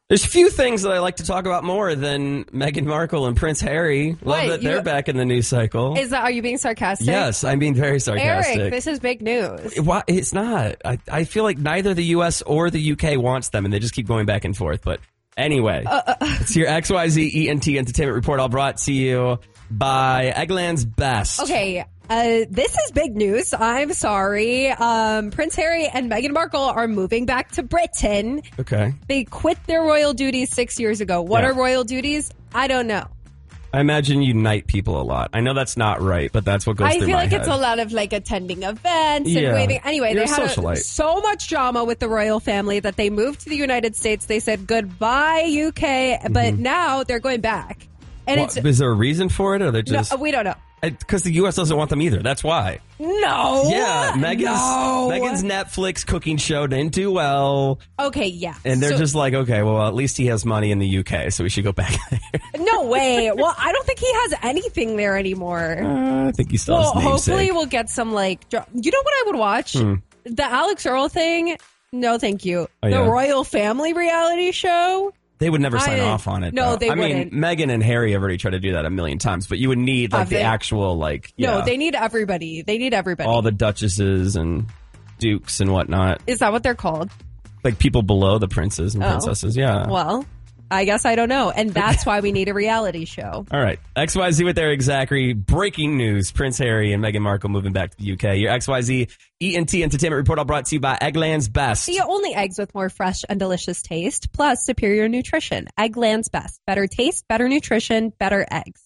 There's few things that I like to talk about more than Meghan Markle and Prince Harry. Love that they're back in the news cycle. Are you being sarcastic? Yes, I'm being very sarcastic. Eric, this is big news. It's not. I feel like neither the U.S. or the U.K. wants them, and they just keep going back and forth. But anyway, it's your XYZ ENT Entertainment Report, all brought to you by Eggland's Best. Okay. This is big news. I'm sorry. Prince Harry and Meghan Markle are moving back to Britain. Okay. They quit their royal duties 6 years ago. What are royal duties? I don't know. I imagine you knight people a lot. I know that's not right, but that's what goes through my head. I feel like it's a lot of attending events and waving. Anyway, they had so much drama with the royal family that they moved to the United States. They said goodbye, UK, but now they're going back. And is there a reason for it, or they're just? No, we don't know. Because the U.S. doesn't want them either. That's why. No. Yeah, Meghan's Netflix cooking show didn't do well. Okay, yeah. And they're just like, okay, well, at least he has money in the U.K., so we should go back there. No way. Well, I don't think he has anything there anymore. I think he still has namesake. Hopefully we'll get some, you know what I would watch? The Alex Earl thing? No, thank you. The Royal Family reality show? They would never sign off on it. No, they wouldn't. I mean, Meghan and Harry have already tried to do that a million times, but you would need the actual No, they need everybody. They need everybody. All the duchesses and dukes and whatnot. Is that what they're called? Like people below the princes and princesses, yeah. Well, I guess I don't know. And that's why we need a reality show. All right. XYZ with Eric Zachary. Breaking news. Prince Harry and Meghan Markle moving back to the UK. Your XYZ ENT Entertainment Report all brought to you by Eggland's Best. The only eggs with more fresh and delicious taste, plus superior nutrition. Eggland's Best. Better taste, better nutrition, better eggs.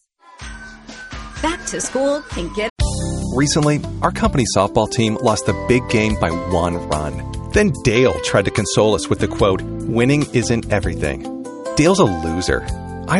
Back to school can get... Recently, our company softball team lost the big game by 1 run. Then Dale tried to console us with the quote, "Winning isn't everything." Dale's a loser,